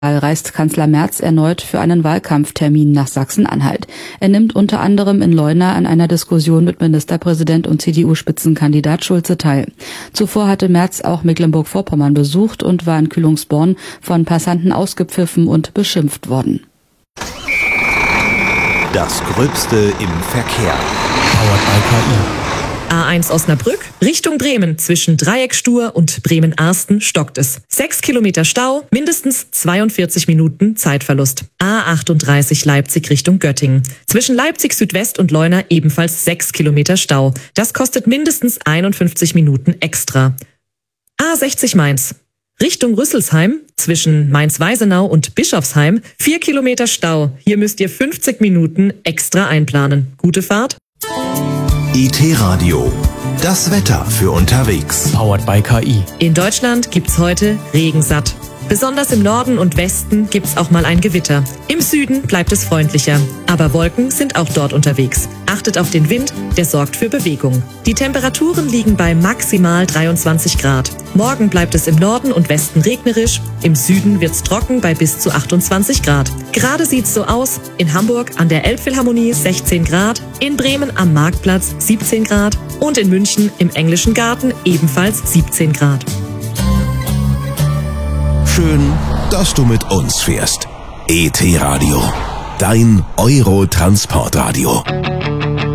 reist Kanzler Merz erneut für einen Wahlkampftermin nach Sachsen-Anhalt. Er nimmt unter anderem in Leuna an einer Diskussion mit Ministerpräsident und CDU-Spitzenkandidat Schulze teil. Zuvor hatte Merz auch Mecklenburg-Vorpommern besucht und war in Kühlungsborn von Passanten ausgepfiffen und beschimpft worden. Das Gröbste im Verkehr. Powered by KI. A1 Osnabrück, Richtung Bremen, zwischen Dreieckstuhr und Bremen-Arsten stockt es. 6 Kilometer Stau, mindestens 42 Minuten Zeitverlust. A38 Leipzig Richtung Göttingen. Zwischen Leipzig Südwest und Leuna ebenfalls 6 Kilometer Stau. Das kostet mindestens 51 Minuten extra. A60 Mainz. Richtung Rüsselsheim, zwischen Mainz-Weisenau und Bischofsheim, 4 Kilometer Stau. Hier müsst ihr 50 Minuten extra einplanen. Gute Fahrt. IT-Radio. Das Wetter für unterwegs. Powered by KI. In Deutschland gibt's heute Regensatt. Besonders im Norden und Westen gibt's auch mal ein Gewitter. Im Süden bleibt es freundlicher. Aber Wolken sind auch dort unterwegs. Achtet auf den Wind, der sorgt für Bewegung. Die Temperaturen liegen bei maximal 23 Grad. Morgen bleibt es im Norden und Westen regnerisch. Im Süden wird's trocken bei bis zu 28 Grad. Gerade sieht's so aus. In Hamburg an der Elbphilharmonie 16 Grad. In Bremen am Marktplatz 17 Grad. Und in München im Englischen Garten ebenfalls 17 Grad. Schön, dass du mit uns fährst. IT-Radio. Dein Euro-Transportradio.